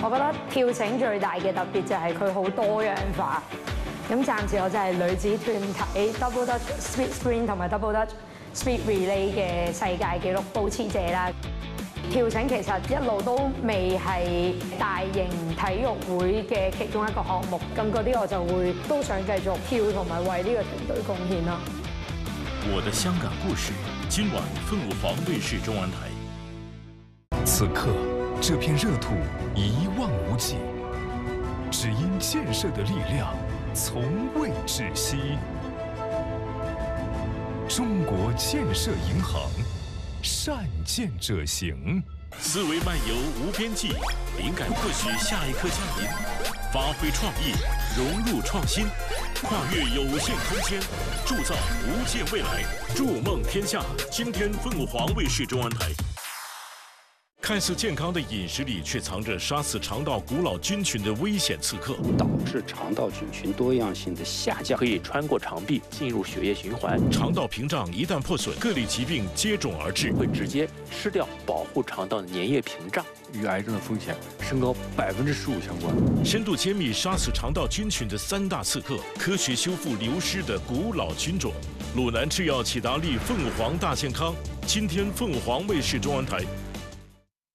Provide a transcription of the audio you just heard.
我覺得跳繩最大嘅特別就係佢好多樣化。咁暫時我就係女子團體 Double Dutch Speed Sprint 同埋 Double Dutch Speed Relay 嘅世界紀錄保持者啦。跳繩其實一路都未係大型體育會嘅其中一個項目，咁嗰啲我就會都想繼續跳同埋為呢個團隊貢獻啦。 我的香港故事，今晚凤凰卫視中文台。 此刻，这片热土一望无际，只因建设的力量从未止息。中国建设银行，善建者行。 思维漫游无边际，灵感或许下一刻降临，发挥创意，融入创新，跨越有限空间，铸造无限未来，筑梦天下。今天凤凰卫视中文台。看似健康的饮食里，却藏着杀死肠道古老菌群的危险刺客， 导致肠道菌群多样性的下降， 可以穿过肠壁进入血液循环。 肠道屏障一旦破损，各类疾病接踵而至， 会直接吃掉保护肠道的粘液屏障， 与癌症的风险升高15%相关。 深度揭秘杀死肠道菌群的3大刺客，科学修复流失的古老菌种。鲁南制药启达利凤凰大健康，今天凤凰卫视中文台